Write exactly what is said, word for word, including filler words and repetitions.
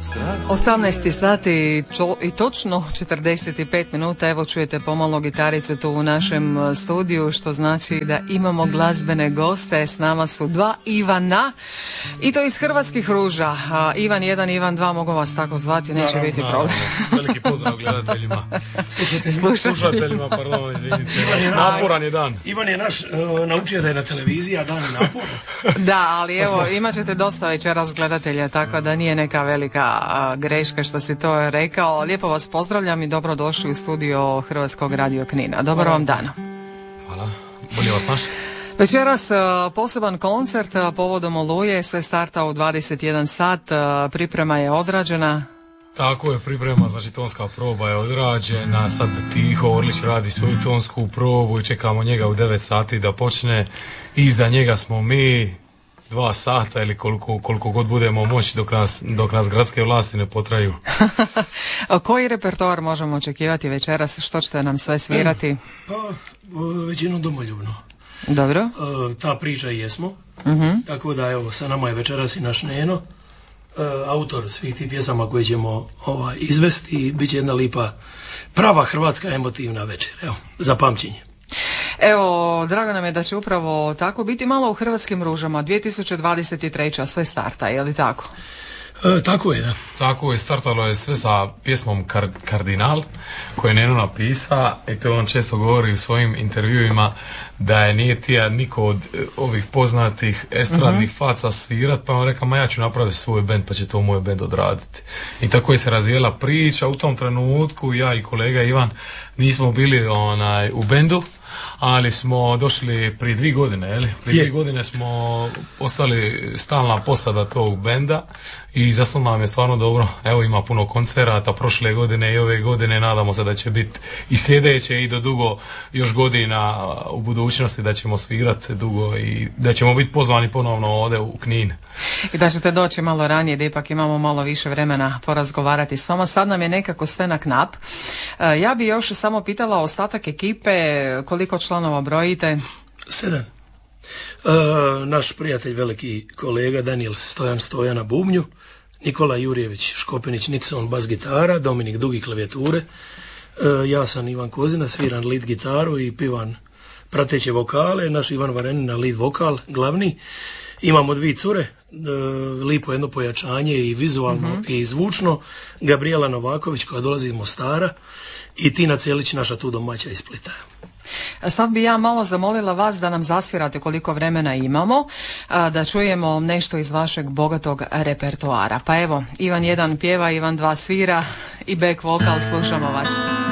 osamnaest sati i točno četrdeset pet minuta, evo čujete pomalo gitaricu tu u našem studiju, što znači da imamo glazbene goste. S nama su dva Ivana i to iz Hrvatskih ruža. A, Ivan jedan, Ivan dva, mogu vas tako zvati, neće naravno, biti problem. Naravno. Veliki pozdrav gledateljima. Slušateljima, slušateljima, pardon, izvinite. Naporan je dan. Ivan je naš, uh, naučio da je na televiziji, a dan je naporan. Da, ali evo, imat ćete dosta večeras gledatelja, tako da nije neka velika a, greška što si to rekao. Lijepo vas pozdravljam i dobrodošli u studio Hrvatskog radio Knina. Dobar vam dan. Hvala. Bolje vas naš. Večeras poseban koncert povodom Oluje, sve starta u dvadeset jedan sat, priprema je odrađena. Tako je, priprema, znači tonska proba je odrađena, sad Tiho Orlić radi svoju tonsku probu i čekamo njega u devet sati da počne. Iza njega smo mi dva sata ili koliko, koliko god budemo moći dok nas, dok nas gradske vlasti ne potraju. Koji repertoar možemo očekivati večeras? Što ćete nam sve svirati? Pa, većinom domoljubno. Dobro. Ta priča i jesmo. Uh-huh. Tako da evo, sa nama je večeras i naš Neno, autor svih tih pjesama koje ćemo ovaj, izvesti i bit će jedna lipa, prava hrvatska emotivna večer. Evo, za pamćenje. Evo, drago nam je da će upravo tako biti. Malo u Hrvatskim ružama, dvije tisuće dvadeset treća sve starta, je li tako? E, tako je, da. Tako je, startalo je sve sa pjesmom Kar- Kardinal, koju je Neno napisa i to on često govori u svojim intervjuima da je nije tija niko od ovih poznatih estradnih uh-huh. faca svirat, pa on rekao, ma ja ću napraviti svoj bend, pa će to moj bend odraditi. I tako je se razvijela priča. U tom trenutku ja i kolega Ivan nismo bili onaj u bendu, ali smo došli prije dvije godine, jel? Prije dvije godine smo postali stalna posada tog benda i zasnovno nam je stvarno dobro. Evo, ima puno koncerata prošle godine i ove godine, nadamo se da će biti i sljedeće i do dugo još godina u budućnosti da ćemo svirati dugo i da ćemo biti pozvani ponovno ovdje u Knin. I da ćete doći malo ranije, da ipak imamo malo više vremena porazgovarati s vama. Sad nam je nekako sve na knap. Ja bi još samo pitala ostatak ekipe, koliko članova brojite? Sedam. E, naš prijatelj, veliki kolega Daniel Stojan Stojan na bubnju, Nikola Jurjević Škopinić Nixon bas gitara, Dominik Dugi klavijature, e, ja sam Ivan Kozina, sviram lead gitaru i pivan prateće vokale, naš Ivan Varenina lead vokal, glavni. Imamo dvije cure, e, lipo jedno pojačanje i vizualno mm-hmm. i zvučno, Gabriela Novaković koja dolazi iz Mostara i Tina Celić, naša tu domaća iz Splita. Sad bi ja malo zamolila vas da nam zasvirate koliko vremena imamo, da čujemo nešto iz vašeg bogatog repertoara. Pa evo, Ivan jedan pjeva, Ivan dva svira i back vokal, slušamo vas.